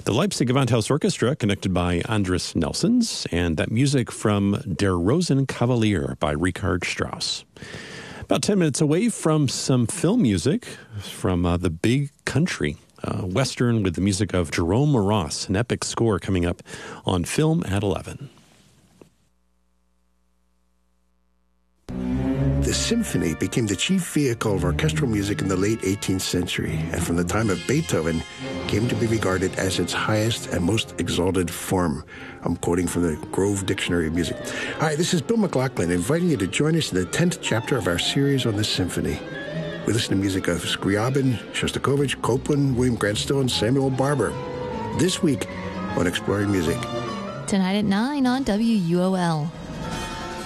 The Leipzig Gewandhaus Orchestra, conducted by Andris Nelsons, and that music from Der Rosenkavalier by Richard Strauss. About 10 minutes away from some film music from The Big Country, Western with the music of Jerome Moross, an epic score coming up on Film at 11. The symphony became the chief vehicle of orchestral music in the late 18th century, and from the time of Beethoven came to be regarded as its highest and most exalted form. I'm quoting from the Grove Dictionary of Music. Hi, this is Bill McLaughlin, inviting you to join us in the 10th chapter of our series on the symphony. We listen to music of Scriabin, Shostakovich, Copland, William Grant Still, and Samuel Barber. This week on Exploring Music. Tonight at 9 on WUOL.